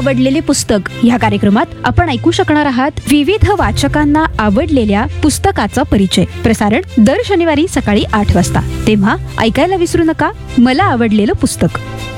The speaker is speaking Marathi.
आवडलेले पुस्तक या कार्यक्रमात आपण ऐकू शकणार आहात विविध वाचकांना आवडलेल्या पुस्तकाचा परिचय. प्रसारण दर शनिवारी सकाळी 8 वाजता. तेव्हा ऐकायला विसरू नका मला आवडलेलं पुस्तक.